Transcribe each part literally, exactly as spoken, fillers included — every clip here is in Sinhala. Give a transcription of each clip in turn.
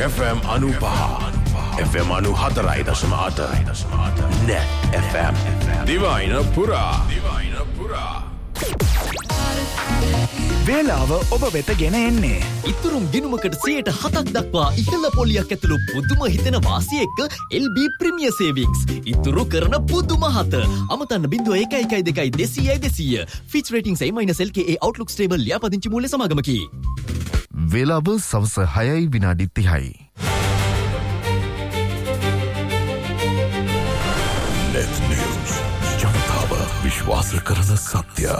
F M අනුපහ F M අනුහතරයි දශම අට Net F M දිවයින පුරා දිවයින පුරා වේලාව ඔබ වෙත ගෙන එන්නේ ඉතුරුම් ගිණුමකට සියයට හතක් දක්වා ඉහළ පොලියක් ඇතුළු පුදුම හිතෙන වාසිය එක්ක L B Premier Savings ඉතුරු කරන පුදුම හත අමතන්න බිංදුව එකයි එකයි දෙකයි දෙසීයයි දෙසීය Fitch Ratings A- L K A Outlook Stable ලියාපදිංචි මූල්‍ය සමාගමකි. වේලාව සවස හයයි විනාඩි තිහයි. Net News ජනතාව විශ්වාස කරන සත්‍ය.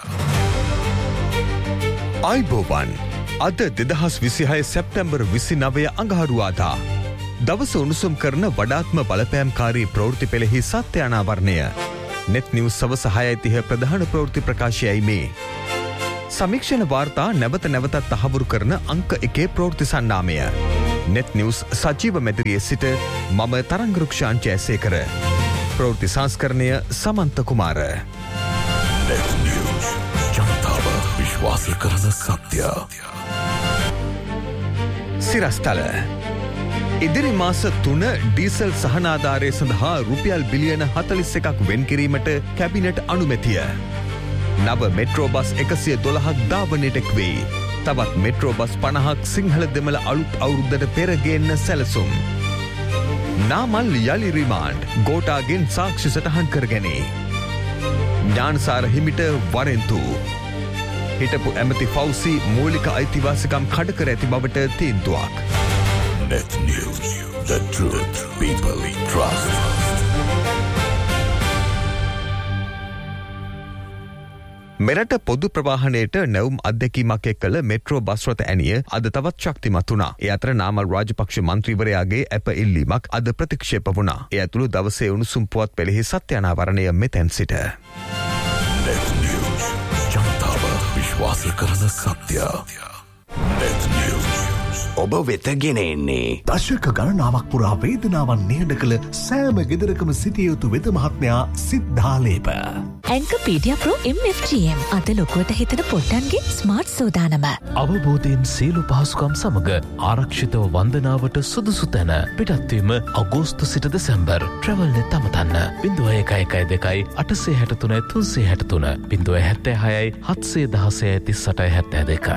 අයිබෝවන් අද දෙදහස් විසිහය සැප්තැම්බර් විසිනවය අඟහරුවාදා දවස උණුසුම් කරන වඩාත්ම බලපෑම්කාරී ප්‍රවෘත්ති පෙළෙහි සත්‍ය අනාවරණය. නෙට් නිවුස් සවස හයයි තිහ ප්‍රධාන ප්‍රවෘත්ති ප්‍රකාශයයි මේ. සමීක්ෂණ වාර්තා නැවත නැවතත් තහවුරු කරන අංක එකේ ප්‍රවෘත්ති සන්නාමය. නෙට් නිවුස් සජීව මැදිරියේ සිට මම තරංගරුක්ෂාන් ජයසේකර. ප්‍රවෘත්ති සංස්කරණය සමන්ත කුමාර. Net News ජනතාව විශ්වාස කරන සත්‍ය. සිරස්තල ඉදිරි මාස තුන ඩීසල් සහනාධාරය සඳහා රුපියල් බිලියන හතලිස් එකක් වෙන් කිරීමට කැබිනට් අනුමැතිය. නව මෙට්‍රෝ බස් එකසිය දොළහක් ධාවනයට එක් වෙයි. තවත් මෙට්‍රෝ බස් පනහක් සිංහල දෙමළ අලුත් අවුරුද්දට පෙර ගේන්න සැලසුම්. නාමල් යලි රිමාන්ඩ් ගෝටාගෙන් සාක්ෂි සටහන් කරගැනේ. ඥානසාර හිමිට වරෙන්තු. හිටපු ඇමති ෆෞසි මූලික අයිතිවාසිකම් කඩකර ඇති බවට තීන්දුවක්. Net News, the truth people trust. මෙරට පොදු ප්‍රවාහනයට නැවුම් අත්දැකීමක් එක් කළ මෙට්‍රෝ බස් රථ ඇනිය අද තවත් ශක්තිමත් වුණා. ඒ අතර නාමල් රාජපක්ෂ මන්ත්‍රීවරයාගේ ඇප ඉල්ලීමක් අද ප්‍රතික්ෂේප වුණා. ඒ ඇතුළු දවසේ උණුසුම් පුවත් පෙළෙහි සත්‍ය අනාවරණය මෙතැන් සිට. Net News ජනතාව විශ්වාස කරන සත්‍ය. Net News ඔබ වෙත ගෙන එන්නේ දශක ගණනාවක් පුරා වේදනාවන් නිහඬ කළ සෑම ගෙදරකම සිටිය යුතු වෙද මහත්මයා සිද්ධාලේප. ඇන්කපීඩියා pro M F G M අද ලොකුවට හිතන පොට්ටන්ගේ ස්මාර්ට් සෝදානම. අවබෝධයෙන් සියලු පහසුකම් සමග ආරක්ෂිතව වන්දනාවට සුදුසු තැන පිටත්වීම අගෝස්තු සිට දෙසැම්බර් ට්‍රැවල්නෙත් අමතන්න බිංදුව එකයි එකයි දෙකයි අටසිය හැට තුනයි තුන්සිය හැට තුන බිංදුව හැත්තෑ හයයි හත්සිය දහසය තිස් අටයි හැත්තෑ දෙක.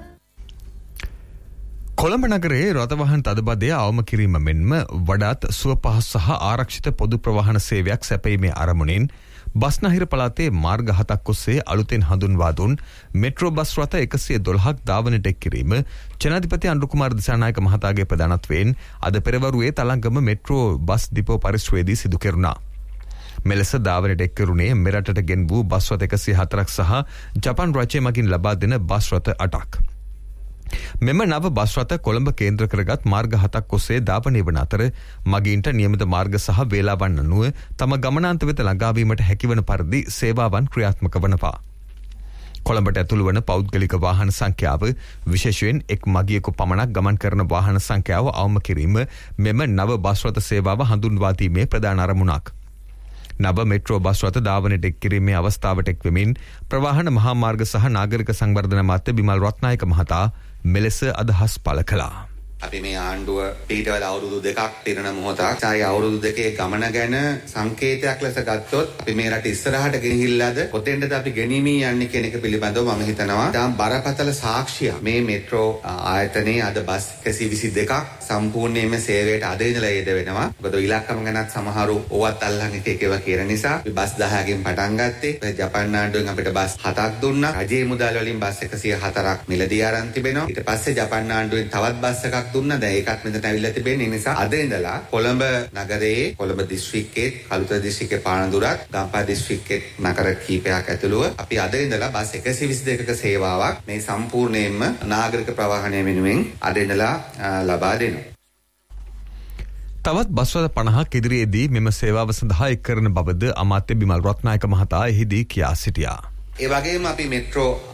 කොළඹ නගරයේ රථවාහන තදබදය අවම කිරීම මෙන්ම වඩාත් සුවපහසු සහ ආරක්ෂිත පොදු ප්‍රවාහන සේවයක් සැපීමේ අරමුණින් බස්නාහිර පළාතේ මාර්ග හතක් ඔස්සේ අලුතෙන් හඳුන්වා දුන් මෙට්‍රෝ බස් රථ එකසිය දොළහක් ධාවනයට එක් කිරීම ජනාධිපති අනුර කුමාර දිසානායක මහතාගේ ප්‍රධානත්වයෙන් අද පෙරවරුවේ තලංගම මෙට්‍රෝ බස් දිපෝ පරිශ්‍රයේදී සිදු කෙරුණා. මෙලෙස ධාවනයට එක් කරුණේ මෙරටට ගෙන වූ බස් රථ එකසිය හතරක් සහ ජපාන් රජය මගින් ලබා දෙන බස් රථ අටක්. මෙම නව බස් රථ කොළඹ කේන්ද්‍ර කරගත් මාර්ග හතක් ඔස්සේ ධාවනය වන අතර මගීන්ට නියමිත මාර්ග සහ වේලාවන් අනුව තම ගමනාන්ත වෙත ළඟාවීමට හැකිවන පරිදි සේවාවන් ක්‍රියාත්මක වනවා. කොළඹට ඇතුළු වන පෞද්ගලික වාහන සංඛ්‍යාව විශේෂයෙන් එක් මගියෙකු පමණක් ගමන් කරන වාහන සංඛ්‍යාව අවම කිරීම මෙම නව බස් රථ සේවාව හඳුන්වා දීමේ ප්‍රධාන අරමුණක්. නව මෙට්‍රෝ බස් රථ ධාවනයට එක් කිරීමේ අවස්ථාවට එක් වෙමින් ප්‍රවාහන මහා මාර්ග සහ නාගරික සංවර්ධන අමාත්‍ය බිමල් රත්නායක මහතා මෙලෙස අදහස් පළ කළා. අපි මේ ආණ්ඩුව පිටවල අවුරුදු දෙකක් පිරෙන මොහොතක්. ආයේ අවුරුදු දෙකේ ගමන ගැන සංකේතයක් ලෙස ගත්තොත් අපි මේ රට ඉස්සරහට ගෙනහිල්ලාද කොතෙන්ද අපි ගෙනිමි යන්නේ කියන එක පිළිබඳව මම හිතනවා තාම බරපතල සාක්ෂියක් මේ මෙට්‍රෝ ආයතනයේ අද බස් එකසිය විසි දෙකක් සම්පූර්ණයෙන්ම සේවයට අද ඉඳලා යෙද වෙනවා. මොකද ඉලක්කම ගැනත් සමහරු ඕවත් අල්ලන් එක එක ඒවා කියන නිසා අපි බස් දහයකින් පටන් ගත්තේ. ජපාන් ආණ්ඩුවෙන් අපිට බස් හතක් දුන්නා. රජයේ මුදල් වලින් බස් එකසිය හතරක් මිලදී ආරම්භ තිබෙනවා. ඊට පස්සේ ජපාන් ආණ්ඩුවෙන් තවත් බස් එකක් දුන්නා. දැන් ඒකත් මෙතන ඇවිල්ලා තිබෙන්නේ. ඒ නිසා අද ඉඳලා කොළඹ නගරයේ කොළඹ දිස්ත්‍රික්කයේ කළුතර දිස්ත්‍රික්කයේ පානදුරත් ගම්පහ දිස්ත්‍රික්කයේ නගර කීපයක් ඇතුළුව අපි අද ඉඳලා බස් එකසිය විසි දෙකක සේවාවක් මේ සම්පූර්ණයෙන්ම නාගරික ප්‍රවාහනය වෙනුවෙන් අද ඉඳලා ලබා දෙනවා. තවත් බස් රථ පනහක් ඉදිරියේදී මෙම සේවාව සඳහා එක් කරන බවද අමාත්‍ය බිමල් රත්නායක මහතා එහිදී කියා සිටියා. ඒ වගේම අපි මෙට්‍රෝ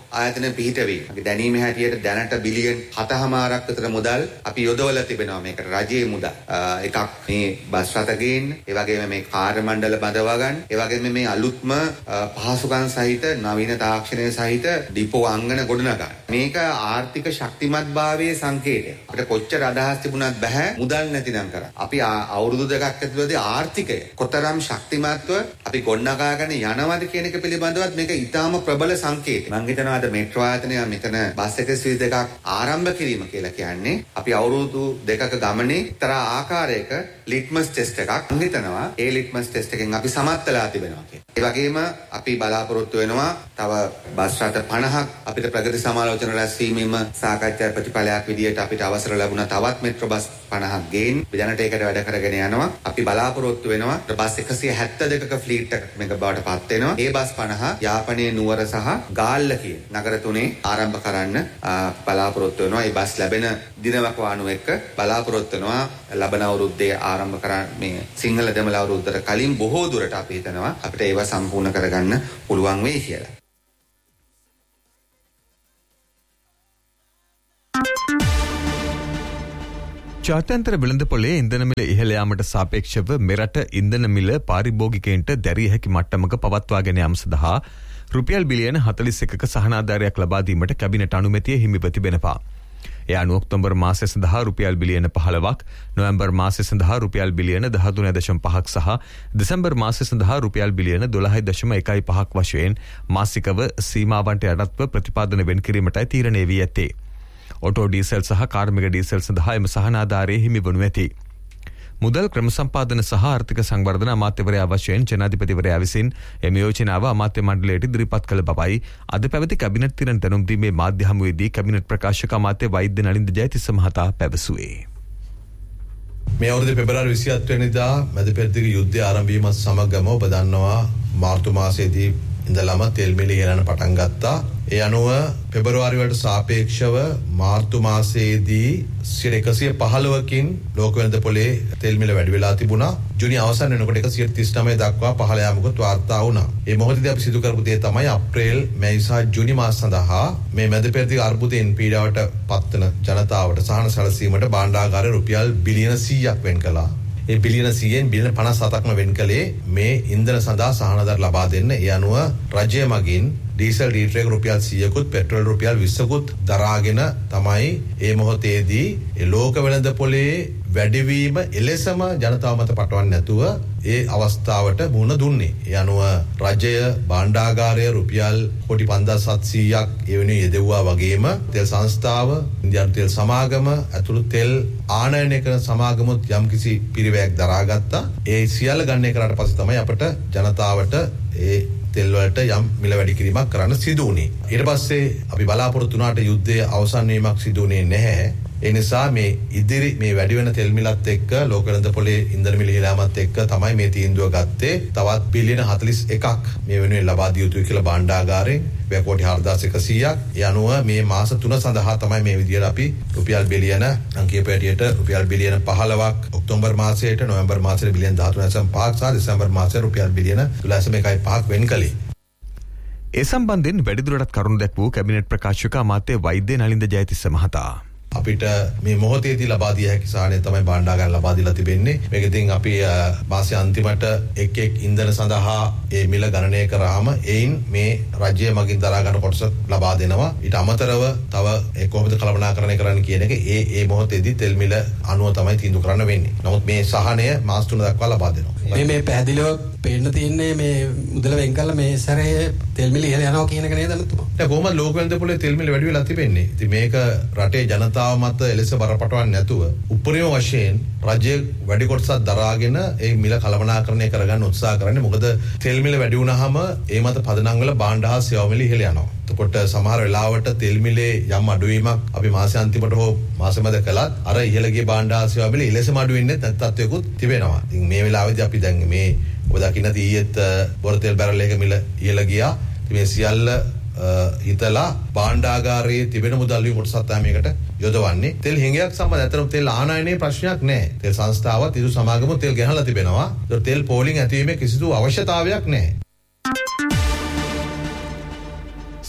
ආයතන පිහිටවීම. අපි දැනීමේ හැටියට දැනට බිලියන් හතමාරක් විතර මුදල් අපි යොදවලා තිබෙනවා මේකට රජයේ මුදල්. එකක් මේ බස් රථ ගේන්න, ඒ වගේම මේ කාර්ය මණ්ඩල බඳවා ගන්න, ඒ වගේම මේ අලුත්ම පහසුකම් සහිත නවීන තාක්ෂණය සහිත ඩිපෝ අංගන ගොඩනගා. මේක ආර්ථික ශක්තිමත්භාවයේ සංකේතයක්. අපිට කොච්චර අදහස් තිබුණත් බෑ මුදල් නැතිනම් කරා. අපි අවුරුදු දෙකක් ඇතුළතදී ආර්ථිකය කොතරම් ශක්තිමත්ව අපි ගොඩනගාගෙන යනවද කියන එක පිළිබඳවත් මේක ඊටාම ප්‍රබල සංකේතයක්. මම හිතනවා අද මෙට්‍රෝ ආයතනය මෙතන බස් එකසිය දෙකක් ආරම්භ කිරීම කියලා කියන්නේ අපි අවුරුදු දෙකක ගමනේ එක්තරා ආකාරයක ලිට්මස් ටෙස්ට් එකක් මම හිතනවා ඒ ලිට්මස් ටෙස්ට් එකෙන් අපි සමත්ලා තිබෙනවා කියලා. ඒ වගේම අපි බලාපොරොත්තු වෙනවා තව බස් රථ පනහක් අපිට ප්‍රගති සමාලෝචන රැස්වීමෙම සාකච්ඡා ප්‍රතිඵලයක් විදියට අපිට අවසර ලැබුණා තවත් මෙට්‍රෝ බස් පනහක් ගේන්න. අපි දැනට ඒකට වැඩ කරගෙන යනවා. අපි බලාපොරොත්තු වෙනවා බස් එකසිය හැත්තෑ දෙකක ෆ්ලීට් එකක් මේක බවට පත් වෙනවා. ඒ බස් පනහ යාපනයේ නුවර සහ ගාල්ල කියන නගර තුනේ ආරම්භ කරන්න බලාපොරොත්තු වෙනවා. ඒ බස් ලැබෙන දිනවක වාණු එක්ක බලාපොරොත්තු වෙනවා ලබන අවුරුද්දේ ආරම්භ කරන්න මේ සිංහල දෙමළ අවුරුද්දට කලින් බොහෝ දුරට අපි හිතනවා අපිට ඒවා සම්පූර්ණ කරගන්න පුළුවන් වෙයි කියලා. ජාත්‍යන්තර වෙළඳ පොලේ ඉන්ධන මිල ඉහළ යාමට සාපේක්ෂව මෙරට ඉන්ධන මිල පාරිභෝගිකයන්ට දැරිය හැකි මට්ටමක පවත්වාගෙන යාම සඳහා රුපියල් බිලියන හතළිස් එකක සහනාධාරයක් ලබා දීමට කැබිනට් අනුමැතිය හිමිව තිබෙනවා. ඒ අනුව ඔක්තෝබර් මාසය සඳහා රුපියල් බිලියන පහළොවක්, නොවැම්බර් මාසය සඳහා රුපියල් බිලියන දහතුන දශම පහක් සහ දෙසැම්බර් මාසය සඳහා රුපියල් බිලියන දොළහ දශම එකයි පහක් වශයෙන් මාසිකව සීමාවන්ට යටත්ව ප්‍රතිපාදන වෙන් කිරීමටයි තීරණය වී ඇත්තේ. ඔටෝ ඩීසල් සහ කාර්මික ඩීසල් සඳහා එම සහනාධාරයේ හිමි වනු ඇති. මුදල් ක්‍රම සම්පාදන සහ ආර්ථික සංවර්ධන අමාත්‍යවරයා වශයෙන් ජනාධිපතිවරයා විසින් එම යෝජනාව අමාත්‍ය මණ්ඩලයට ඉදිරිපත් කළ බවයි අද පැවති කැබිනට් තිරණ දැනුම් දීමේ මාධ්‍ය හමුවේදී කැබිනට් ප්‍රකාශක අමාත්‍ය වෛද්‍ය නලින්ද ජයතිස්ස මහතා පැවසුවේ. මේ අවුරුදු පෙබරවාරි විසිහත් වෙනිදා මැද පෙරදිග යුද්ධය ආරම්භ වීමත් සමගම ඔබ දන්නවා මාර්තු මාසයේදී ඉඳලම තෙල් මිල ඉහළන පටන් ගත්තා. ඒ අනුව පෙබරවාරි වලට සාපේක්ෂව මාර්තු මාසයේදී සියයට එකසිය පහළොවකින් ලෝක වෙළඳ පොලේ තෙල් මිල වැඩි වෙලා තිබුණා. ජූනි අවසන් වෙනකොට එකසිය තිස් නවය දක්වා පහළ යාමකුත් වාර්තා වුණා. මේ මොහොතේදී අපි සිදු කරපු දේ තමයි අප්‍රේල්, මැයි සහ ජූනි මාස සඳහා මේ මැද පෙරදිග අර්බුදයෙන් පීඩාවට පත්වන ජනතාවට සහන සැලසීමට භාණ්ඩාගාරය රුපියල් බිලියන සීයක් වෙන් කළා. ඒ බිලියන සීයෙන් බිලියන පනස් හතක්ම වෙන් කළේ මේ ඉන්ධන සඳහා සහනාධාර ලබා දෙන්න. ඒ අනුව රජය මගින් ඩීසල් ලීටර් එක රුපියල් සීයකුත් පෙට්‍රෝල් රුපියල් විස්සකුත් දරාගෙන තමයි මේ මොහොතේදී ඒ ලෝක වෙළඳ පොලේ වැඩිවීම එලෙසම ජනතාව මත පටවන්නේ නැතුව ඒ අවස්ථාවට මුහුණ දුන්නේ. ඒ අනුව රජය භාණ්ඩාගාරය රුපියල් කොටි පන්දාස් හත්සීයක් ඒ වෙනුවෙන් යෙදුවා වගේම තෙල් සංස්ථාව, ඉන්දියානු තෙල් සමාගම ඇතුළු තෙල් ආනයනය කරන සමාගමුත් යම්කිසි පිරිවැයක් දරාගත්තා. ඒ සියල්ල ගණනය කරාට පස්සේ තමයි අපට ජනතාවට ඒ තෙල් වලට යම් මිල වැඩි කිරීමක් කරන්න සිදු වුණේ. ඊට පස්සේ අපි බලාපොරොත්තු වුණාට යුද්ධයේ අවසන් වීමක් සිදු වුණේ නැහැ. ඒ නිසා මේ ඉදිරි මේ වැඩි වෙන තෙල් මිලත් එක්ක ලෝක වෙළඳ පොලේ ඉන්ධන මිල ඉහළයාමත් එක්ක තමයි මේ තීන්දුව ගත්තේ. තවත් බිලියන හතළිස් එකක් මේ වෙනුවෙන් ලබා දිය යුතුයි කියලා භාණ්ඩාගාරයෙන් වැය කෝටි හාරදාස් එකසීයක්. ඒ අනුව මේ මාස තුන සඳහා තමයි මේ විදියට අපි රුපියල් බිලියන අංකීය පැටියට රුපියල් බිලියන පහළොවක් ඔක්තෝබර් මාසයට, නොවැම්බර් මාසයට බිලියන දහතුන දශම පහක් සහ දෙසැම්බර් මාසයට රුපියල් බිලියන දොළහ දශම එකයි පහක් වෙන් කළේ. ඒ සම්බන්ධයෙන් වැඩිදුරටත් කරුණු දැක්වූ කැබිනට් ප්‍රකාශක අමාත්‍ය වෛද්‍ය නලින්ද ජයතිස්ස මහතා අපිට මේ මොහොතේදී ලබා දිය හැකි සාහනය තමයි භාණ්ඩාගාර ලබා දීලා තිබෙන්නේ. මේක ඉතින් අපි මාසයේ අන්තිමට එක් එක් ඉන්ධන සඳහා ඒ මිල ගණනය කරාම එයින් මේ රජය මගින් දරා ගන්න කොටස ලබා දෙනවා. ඊට අමතරව තව ඒ කොහොමද කළමනාකරණය කරන්න කියන එක ඒ ඒ මොහොතේදී තෙල් මිල අනුව තමයි තීන්දුව කරන්න වෙන්නේ. නමුත් මේ සහනය මාස තුන දක්වා ලබා දෙනවා. මේ මේ පැහැදිලිව පේන්න තියෙන්නේ මේ මුදල වෙන් කළා මේ සැරේ තෙල් මිල ඉහළ යනවා කියන එක නේද නතුමා? දැන් කොහොමද ලෝක වෙළඳ පොලේ තෙල් මිල වැඩි වෙලා තිබෙන්නේ? ඉතින් මේක රටේ ජනතාව මත එලෙස බරපතලවන්නේ නැතුව උපරිම වශයෙන් රජය වැඩි කොටසක් දරාගෙන ඒ මිල කළමනාකරණය කරගන්න උත්සාහ කරන්නේ. මොකද තෙල් මිල වැඩි වුණාම ඒ මත පදනම් වල භාණ්ඩ හා සේවා මිල ඉහළ යනවා. එතකොට සමහර වෙලාවට තෙල් මිලේ යම් අඩුවීමක් අපි මාසෙ අන්තිමට හෝ මාසෙ මැද කළත් අර ඉහළ ගිය භාණ්ඩ හා සේවා මිල ඉලෙසම අඩු වෙන්නේ නැත් තත්ත්වයකුත් තිබෙනවා. ඉතින් මේ වෙලාවේදී අපි දැන් මේ ඔබ දකින්න ඊයේත් බොර තෙල් බැරල් එක මිල ඉහළ ගියා. ඉතින් මේ සියල්ල හිතලා භාණ්ඩාගාරයේ තිබෙන මුදල් වලින් කොටසක් තමයි මේකට යොදවන්නේ. තෙල් හිඟයක් සම්බන්ධ අතරම තෙල් ආනයනයේ ප්‍රශ්නයක් නැහැ. තෙල් සංස්ථාවත් ඉදු සමාගම තෙල් ගෙනලා තිබෙනවා. ඒතර තෙල් පෝලිං ඇතිවීමේ කිසිදු අවශ්‍යතාවයක් නැහැ.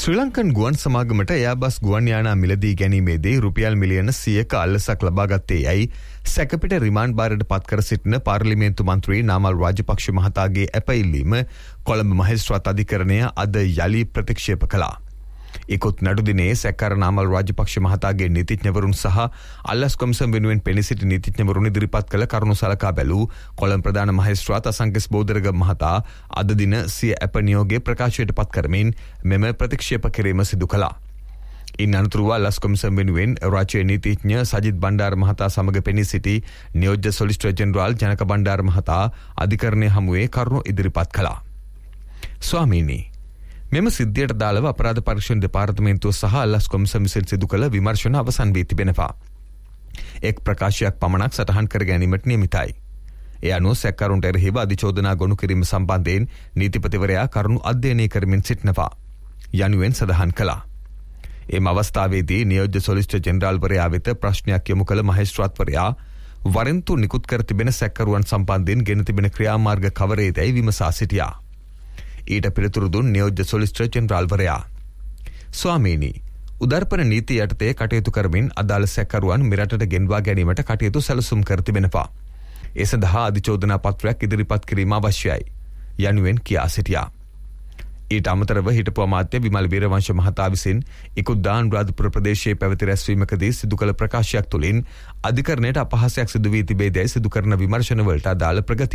ශ්‍රී ලංකන් ගුවන් සමාගමට එයාබස් ගුවන් යානා මිලදී ගැනීමේදී රුපියල් මිලියන සියයක අල්ලසක් ලබාගත්තේ යයි සැකපිට රිමාන්ඩ් බාරයට පත්කර සිටින පාර්ලිමේන්තු මන්ත්‍රී නාමල් රාජපක්ෂ මහතාගේ ඇපඉල්ලීම කොළඹ මහේස්ත්‍රාත් අධිකරණය අද යලි ප්‍රතික්ෂේප කළා. ඉකුත් නඩු දිනේ සැකකර නාමල් රාජපක්ෂ මහතාගේ නීතිඥවරුන් සහ අල්ලස් කොමිසම් වෙනුවෙන් පෙනී සිටි නීතිඥවරුන් ඉදිරිපත් කළ කරුණු සලකා බැලූ කොළඹ ප්‍රධාන මහේස්ත්‍රාත් අසංකස් බෝධරගම මහතා අද දින සිය ඇප නියෝගයේ ප්‍රකාශයට පත් කරමින් මෙම ප්‍රතික්ෂේප කිරීම සිදු කළා. ඉන් අනතුරුව අල්ලස් කොමිසම් වෙනුවෙන් රාජ්‍ය නීතිඥ සජිත් බණ්ඩාර මහතා සමග පෙනී සිටි නියෝජ්‍ය සොලිසිටර් ජෙනරාල් ජනක බණ්ඩාර මහතා අධිකරණය හමුවේ කරුණු ඉදිරිපත් කළා. ස්වාමීනි, මෙම සිද්ධියට දාළව අපරාධ පරීක්ෂණ දෙපාර්තමේන්තුව සහ අල්ලස් කොමිසම විසින් සිදු කළ විමර්ශන අවසන් වී තිබෙනවා. එක් ප්‍රකාශයක් පමණක් සටහන් කර ගැනීමට නියමිතයි. ඒ අනුව සැකකරුන්ට එරෙහිව අධිචෝදනා ගොනු කිරීම සම්බන්ධයෙන් නීතිපතිවරයා කරුණු අධ්‍යයනය කරමින් සිටිනවා යනුවෙන් සඳහන් කළා. එම අවස්ථාවේදී නියෝජ්‍ය සොලිසිටර් ජෙනරාල්වරයා වෙත ප්‍රශ්නයක් යොමු කළ මහේස්ත්‍රාත්වරයා වරෙන්තු නිකුත් කර තිබෙන සැකකරුවන් සම්බන්ධයෙන් ගෙන තිබෙන ක්‍රියාමාර්ග කවරේදැයි විමසා සිටියා. ඊට පිළිතුරු දුන් නියෝජ්‍ය සොලිසිටර් ජෙනරාල්වරයා. ස්වාමීනි, උදර්පණ නීතිය යටතේ කටයුතු කරමින් අදාළ සැකකරුවන් මෙරටට ගෙන්වා ගැනීමට කටයුතු සැලසුම් කර තිබෙනවා. ඒ සඳහා අධිචෝදනා පත්‍රයක් ඉදිරිපත් කිරීම අවශ්‍යයි යනුවෙන් කියා සිටියා. ඊට අමතරව හිටපු අමාත්‍ය විමල් වීරවංශ මහතා විසින් ඉකුත් අනුරාධපුර ප්‍රදේශයේ පැවති රැස්වීමකදී සිදු කළ ප්‍රකාශයක් තුළින් අධිකරණයට අපහාසයක් සිදු වී තිබේදැයි සිදු කරන විමර්ශනවලට අදාළ ප්‍රගති